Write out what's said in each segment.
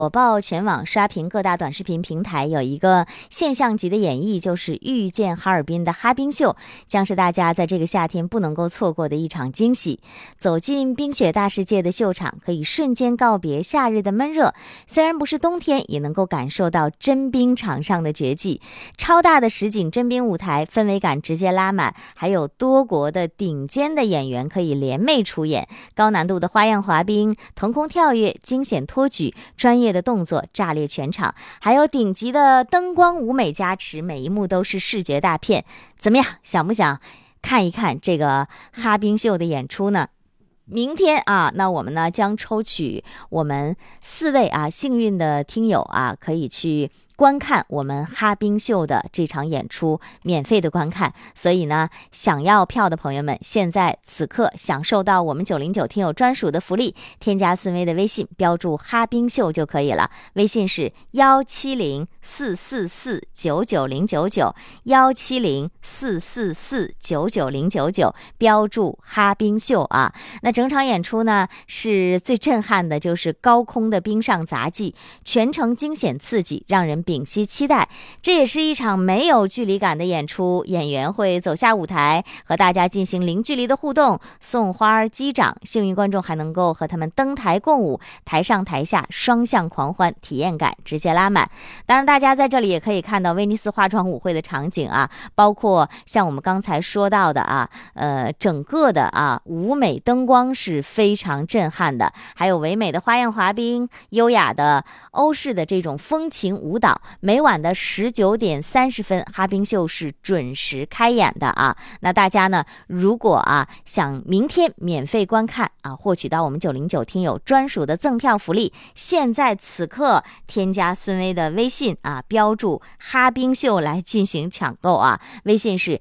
火爆全网，刷屏各大短视频平台，有一个现象级的演绎，就是遇见哈尔滨的哈冰秀，将是大家在这个夏天不能够错过的一场惊喜。走进冰雪大世界的秀场，可以瞬间告别夏日的闷热，虽然不是冬天，也能够感受到真冰场上的绝技。超大的实景真冰舞台，氛围感直接拉满，还有多国的顶尖的演员可以联袂出演，高难度的花样滑冰、腾空跳跃、惊险托举，专业的动作炸裂全场，还有顶级的灯光舞美加持，每一幕都是视觉大片。怎么样，想不想看一看这个哈冰秀的演出呢？明天啊，那我们呢将抽取我们4位幸运的听友可以去观看我们哈冰秀的这场演出，免费的观看。所以呢，想要票的朋友们，现在此刻享受到我们909听友专属的福利，添加孙威的微信，标注哈冰秀就可以了。微信是17044499099，17044499099，标注哈冰秀啊。那整场演出呢，是最震撼的，就是高空的冰上杂技，全程惊险刺激，让人屏息期待。这也是一场没有距离感的演出，演员会走下舞台，和大家进行零距离的互动，送花击掌，幸运观众还能够和他们登台共舞，台上台下双向狂欢，体验感直接拉满。当然大家在这里也可以看到威尼斯化妆舞会的场景包括像我们刚才说到的整个的舞美灯光是非常震撼的，还有唯美的花样滑冰，优雅的欧式的这种风情舞蹈。每晚的19点30分，哈冰秀是准时开演的那大家呢，如果想明天免费观看获取到我们909听友专属的赠票福利，现在此刻添加孙威的微信标注哈冰秀来进行抢购微信是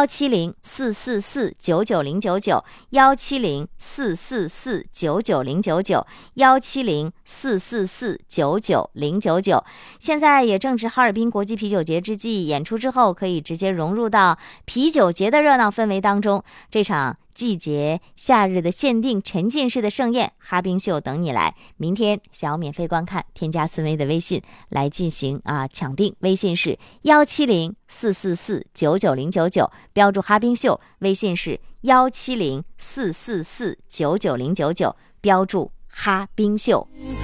1704499099170449999，现在也正值哈尔滨国际啤酒节之际，演出之后可以直接融入到啤酒节的热闹氛围当中。这场季节夏日的限定沉浸式的盛宴，哈冰秀等你来。明天想要免费观看，添加孙威的微信来进行抢订，微信是17044499099，标注哈冰秀，微信是17044499099，标注哈冰秀。